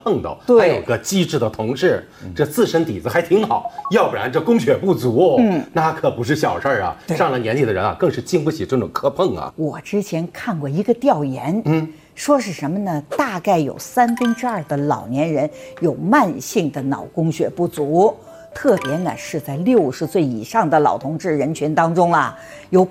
碰到，还有个机智的同事，这自身底子还挺好，要不然这供血不足，那可不是小事儿啊。上了年纪的人啊，更是经不起这种磕碰啊。 我之前看过一个调研，说是什么呢？大概有2/3的老年人有慢性的脑供血不足。特别呢是在60岁以上的老同志人群当中啊，有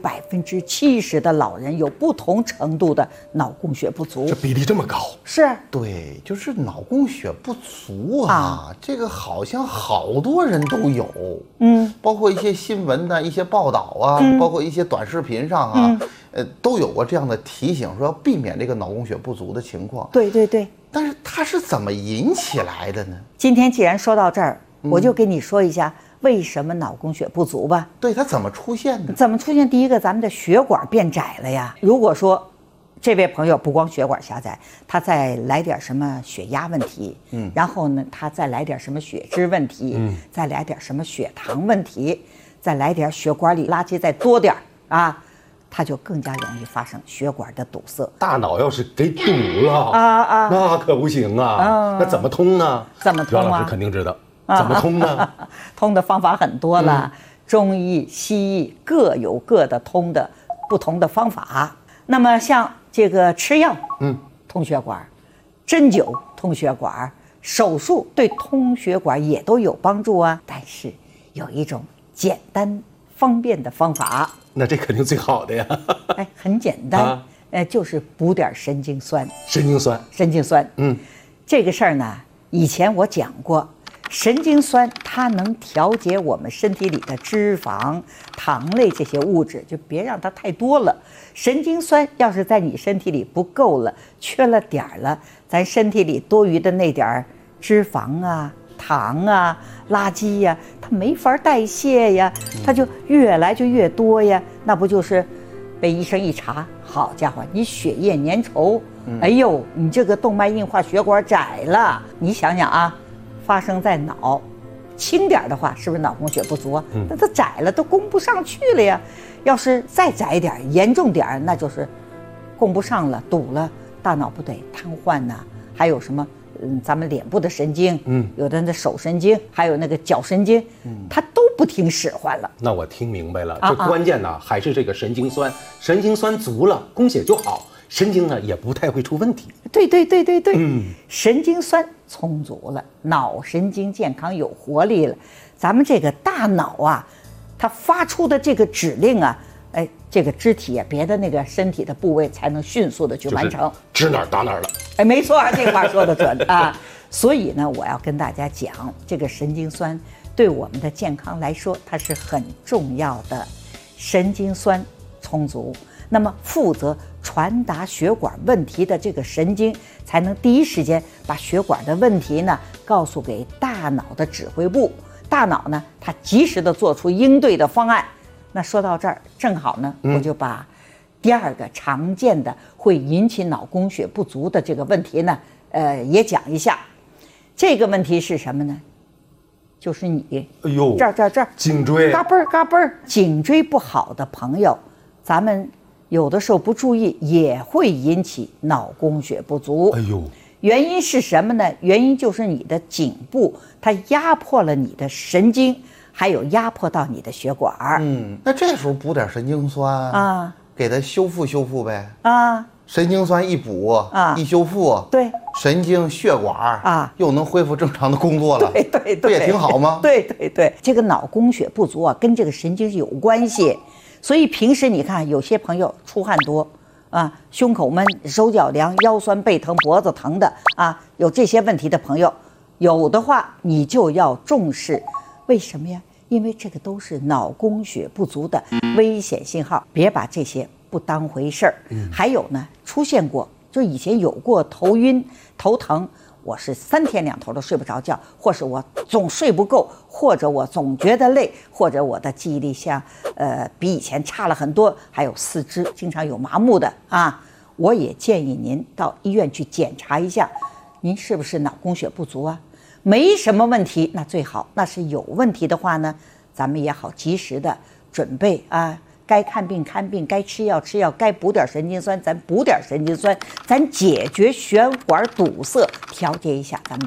70%的老人有不同程度的脑供血不足， 这比例这么高？ 是， 对，就是脑供血不足啊，这个好像好多人都有，包括一些新闻的一些报道啊，包括一些短视频上啊，都有过这样的提醒，说要避免这个脑供血不足的情况。 对对对， 但是它是怎么引起来的呢？ 今天既然说到这儿，我就跟你说一下为什么脑供血不足吧。 对，它怎么出现的？ 怎么出现？第一个，咱们的血管变窄了呀。如果说这位朋友不光血管狭窄，他再来点什么血压问题，然后呢，他再来点什么血脂问题，再来点什么血糖问题，再来点血管里垃圾再多点啊，它就更加容易发生血管的堵塞。 大脑要是给堵了那可不行啊。那怎么通呢？ 怎么通啊？ 袁老师肯定知道。怎么通呢？ 通的方法很多了，中医、西医各有各的通的不同的方法。那么像这个吃药，通血管；针灸通血管；手术对通血管也都有帮助啊。但是有一种简单方便的方法， 那这肯定最好的呀。 很简单，就是补点神经酸。 神经酸， 这个事儿呢，以前我讲过。神经酸它能调节我们身体里的脂肪、糖类这些物质，就别让它太多了。神经酸要是在你身体里不够了，缺了点儿了，咱身体里多余的那点儿脂肪啊、糖啊、垃圾呀，它没法代谢呀，它就越来就越多呀。那不就是被医生一查，好家伙，你血液粘稠，哎呦，你这个动脉硬化血管窄了。你想想啊。发生在脑，轻点的话，是不是脑供血不足啊？那它窄了，都供不上去了呀。要是再窄一点，严重点，那就是供不上了，堵了，大脑不得瘫痪呐。还有什么？咱们脸部的神经，有的那手神经，还有那个脚神经，它都不听使唤了。 那我听明白了，这关键呢还是这个神经酸，神经酸足了，供血就好。神经呢也不太会出问题。 对，神经酸充足了，脑神经健康有活力了，咱们这个大脑啊，它发出的这个指令啊，这个肢体啊，别的那个身体的部位才能迅速的去完成。 指哪儿打哪儿了。 没错，这话说得准啊。所以呢，我要跟大家讲，这个神经酸对我们的健康来说，它是很重要的。神经酸充足，那么负责传达血管问题的这个神经才能第一时间把血管的问题呢告诉给大脑的指挥部，大脑呢它及时的做出应对的方案。那说到这儿，正好呢，我就把第二个常见的会引起脑供血不足的这个问题呢，也讲一下。这个问题是什么呢？就是你， 哎呦， 这儿， 颈椎， 嘎嘣儿，颈椎不好的朋友，咱们有的时候不注意也会引起脑供血不足。 哎呦， 原因是什么呢？原因就是你的颈部它压迫了你的神经，还有压迫到你的血管。 那这时候补点神经酸啊，给它修复呗啊。神经酸一补啊，一修复， 对， 神经血管啊又能恢复正常的工作了。 对， 不也挺好吗？ 对，这个脑供血不足啊，跟这个神经有关系。所以平时你看，有些朋友出汗多啊，胸口闷、手脚凉、腰酸背疼、脖子疼的啊，有这些问题的朋友，有的话你就要重视。为什么呀？因为这个都是脑供血不足的危险信号，别把这些不当回事儿。还有呢，出现过，就以前有过头晕、头疼，我是3天2头都睡不着觉，或是我总睡不够，或者我总觉得累，或者我的记忆力比以前差了很多，还有四肢经常有麻木的啊。我也建议您到医院去检查一下，您是不是脑供血不足啊？没什么问题，那最好；那是有问题的话呢，咱们也好及时的准备啊。该看病看病，该吃药吃药，该补点神经酸咱补点神经酸，咱解决血管堵塞，调节一下咱们的